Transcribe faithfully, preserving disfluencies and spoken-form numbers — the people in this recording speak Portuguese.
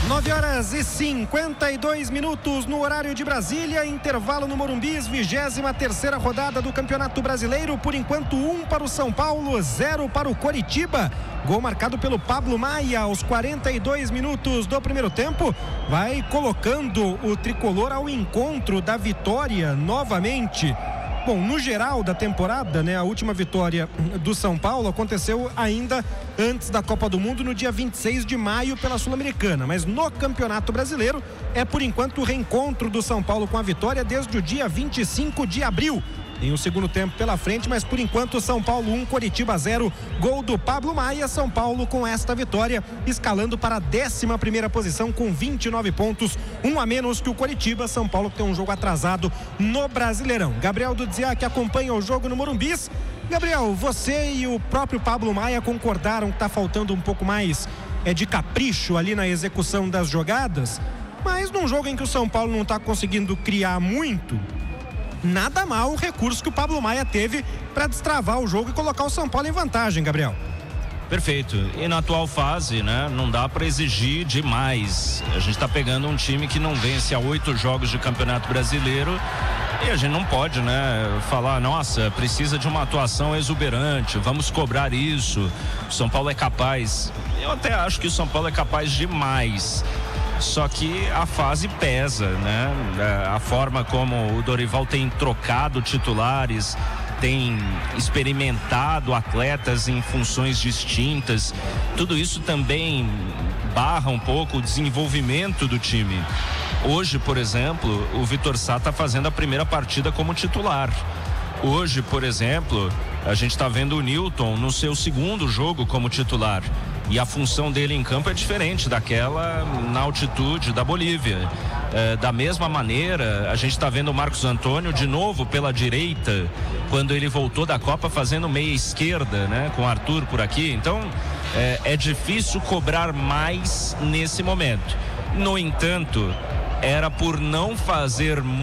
nove horas e cinquenta e dois minutos no horário de Brasília, intervalo no Morumbi, vigésima terceira rodada do Campeonato Brasileiro. Por enquanto, um para o São Paulo, zero para o Coritiba. Gol marcado pelo Pablo Maia aos quarenta e dois minutos do primeiro tempo. Vai colocando o tricolor ao encontro da vitória novamente. Bom, no geral da temporada, né, a última vitória do São Paulo aconteceu ainda antes da Copa do Mundo, no dia vinte e seis de maio, pela Sul-Americana. Mas no Campeonato Brasileiro é, por enquanto, o reencontro do São Paulo com a vitória desde o dia vinte e cinco de abril. Tem o segundo tempo pela frente, mas por enquanto São Paulo um, Coritiba zero, gol do Pablo Maia. São Paulo com esta vitória escalando para a décima primeira posição com vinte e nove pontos, um a menos que o Coritiba. São Paulo que tem um jogo atrasado no Brasileirão. Gabriel Dudziak acompanha o jogo no Morumbi. Gabriel, você e o próprio Pablo Maia concordaram que está faltando um pouco mais é, de capricho ali na execução das jogadas, mas num jogo em que o São Paulo não está conseguindo criar muito, nada mal o recurso que o Pablo Maia teve para destravar o jogo e colocar o São Paulo em vantagem, Gabriel. Perfeito. E na atual fase, né, não dá para exigir demais. A gente está pegando um time que não vence há oito jogos de Campeonato Brasileiro e a gente não pode, né, falar, nossa, precisa de uma atuação exuberante, vamos cobrar isso. O São Paulo é capaz. Eu até acho que o São Paulo é capaz demais. Só que a fase pesa, né? A forma como o Dorival tem trocado titulares, tem experimentado atletas em funções distintas, tudo isso também barra um pouco o desenvolvimento do time. Hoje, por exemplo, o Vitor Sá está fazendo a primeira partida como titular. Hoje, por exemplo, a gente está vendo o Newton no seu segundo jogo como titular. E a função dele em campo é diferente daquela na altitude da Bolívia. É, da mesma maneira, a gente está vendo o Marcos Antônio de novo pela direita, quando ele voltou da Copa fazendo meia esquerda, né, com o Arthur por aqui. Então, é, é difícil cobrar mais nesse momento. No entanto, era por não fazer